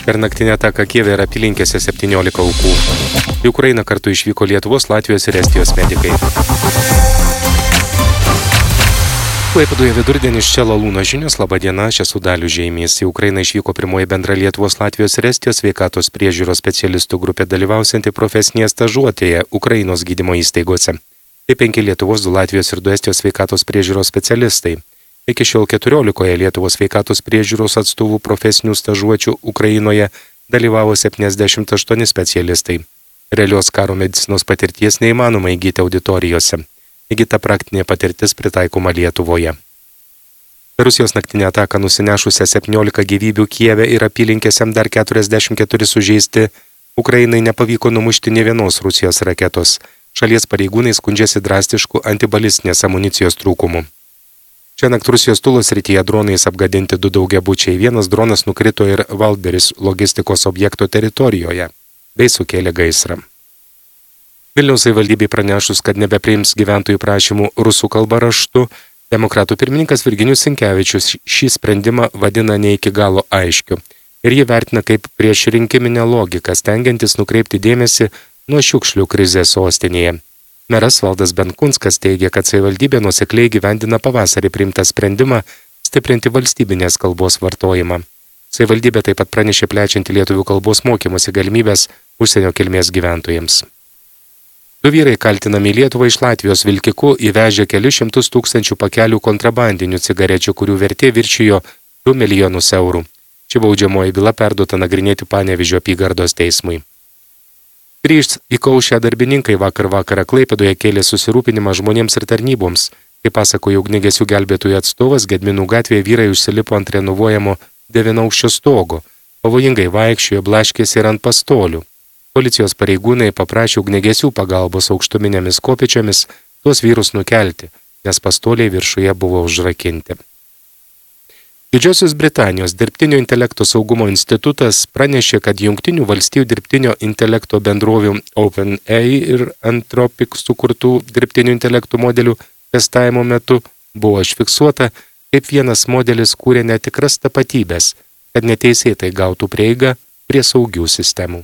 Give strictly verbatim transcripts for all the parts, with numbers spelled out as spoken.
Per naktinę ataką Kijeve ir apylinkėse septyniolika aukų. Į Ukrainą kartu išvyko Lietuvos, Latvijos ir Estijos medikai. Klaipėdoje vidurdienis čia Lalūno žinios. Labą dieną, aš esu Dalius Žeimys. Į Ukrainą išvyko pirmoji bendra Lietuvos, Latvijos ir Estijos sveikatos priežiūros specialistų grupė dalyvausianti profesinėje stažuotėje Ukrainos gydymo įstaigose. Tai penki Lietuvos, du Latvijos ir du Estijos sveikatos priežiūros specialistai. Iki šiol keturiolikoje Lietuvos sveikatos priežiūros atstovų profesinių stažuočių Ukrainoje dalyvavo septyniasdešimt aštuoni specialistai. Realios karo medicinos patirties neįmanoma įgyti auditorijose. Įgyta praktinė patirtis pritaikoma Lietuvoje. Per Rusijos naktinę ataką nusinešusią septyniolika gyvybių Kijeve ir apylinkėse dar keturiasdešimt keturi sužeisti, Ukrainai nepavyko numušti nė vienos Rusijos raketos. Šalies pareigūnai skundžiasi drastišku antibalistinės amunicijos trūkumu. Šiąnakt Rusijos Tulos srityje dronais apgadinti du daugiabučiai. Vienas dronas nukrito ir Valdberis logistikos objekto teritorijoje bei sukėlė gaisrą. Vilniaus savivaldybei pranešus, kad nebepriims gyventojų prašymų rusų kalba raštu, demokratų pirmininkas Virginijus Sinkevičius šį sprendimą vadina ne iki galo aiškiu ir jį vertina kaip priešrinkiminę logiką, stengiantis nukreipti dėmesį nuo šiukšlių krizės sostinėje. Meras Valdas Benkunskas teigia, kad savivaldybė nuosekliai gyvendina pavasarį priimtą sprendimą stiprinti valstybinės kalbos vartojimą. Savivaldybė taip pat pranešė plečianti lietuvių kalbos mokymosi galimybės užsienio kilmės gyventojams. Du vyrai kaltinami Lietuvą iš Latvijos vilkiku įvežė kelius šimtus tūkstančių pakelių kontrabandinių cigarečių, kurių vertė viršijo du milijonus eurų. Ši baudžiamoji byla perduota nagrinėti Panevėžio apygardos teismui. Grįžt į Kaušę darbininkai vakar vakarą Klaipėdoje kėlė susirūpinimą žmonėms ir tarnyboms. Kaip pasakojo ugniagesių gelbėtojų atstovas, Gedminų gatvėje vyrai užsilipo ant renovuojamo devynaukščio stogo. Pavojingai vaikščiojo, blaškėsi ir ant pastolių. Policijos pareigūnai paprašė ugniagesių pagalbos aukštuminėmis kopėčiomis tuos vyrus nukelti, nes pastoliai viršuje buvo užrakinti. Didžiosios Britanijos dirbtinio intelekto saugumo institutas pranešė, kad Jungtinių valstijų dirbtinio intelekto bendrovių OpenAI ir Anthropic sukurtų dirbtinio intelekto modelių testavimo metu buvo užfiksuota, kaip vienas modelis kūrė netikras tapatybės, kad neteisėtai gautų prieigą prie saugių sistemų.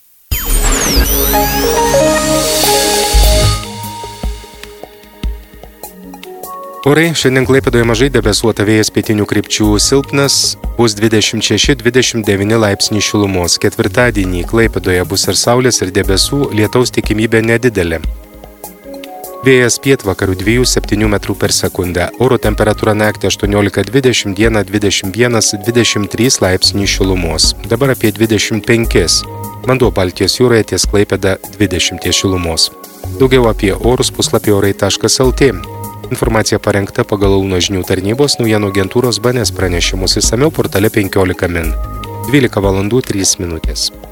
Orai šiandien Klaipėdoje mažai debesuota, vėjas pietinių krypčių silpnas, bus dvidešimt šeši dvidešimt devyni laipsniai šilumos. Ketvirtadienį Klaipėdoje bus ir saulės, ir debesų, lietaus tikimybė nedidelė. Vėjas pietvakarių dviejų septynių metrų per sekundę. Oro temperatūra naktį aštuoniolika dvidešimt, dieną dvidešimt vienas dvidešimt trys laipsniai šilumos. Dabar apie dvidešimt penki. Vanduo Baltijos jūroje ties Klaipėda dvidešimt šilumos. Daugiau apie orus puslapį orai taškas lt. Informacija parengta pagal Lalūno žinių tarnybos naujienų agentūros B N S pranešimus, išsamiau portale penkiolika min. dvylika valandų trys minutės.